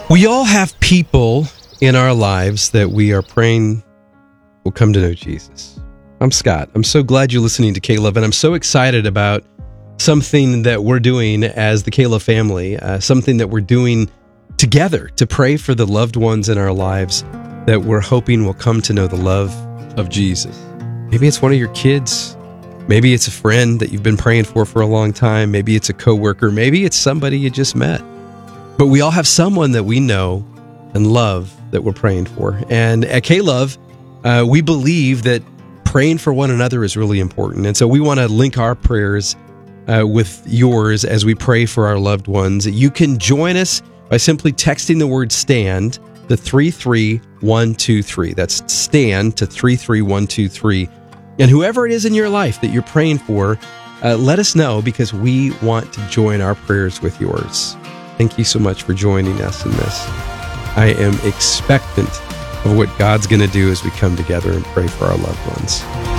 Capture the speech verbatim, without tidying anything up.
We all have people in our lives that we are praying will come to know Jesus. I'm Scott. I'm so glad you're listening to K-Love, and I'm so excited about something that we're doing as the K-Love family, uh, something that we're doing together to pray for the loved ones in our lives that we're hoping will come to know the love of Jesus. Maybe it's one of your kids. Maybe it's a friend that you've been praying for for a long time. Maybe it's a coworker. Maybe it's somebody you just met. But we all have someone that we know and love that we're praying for. And at K-Love, uh, we believe that praying for one another is really important. And so we want to link our prayers uh, with yours as we pray for our loved ones. You can join us by simply texting the word STAND to three three one two three. That's STAND to three three one two three. And whoever it is in your life that you're praying for, uh, let us know, because we want to join our prayers with yours. Thank you so much for joining us in this. I am expectant of what God's going to do as we come together and pray for our loved ones.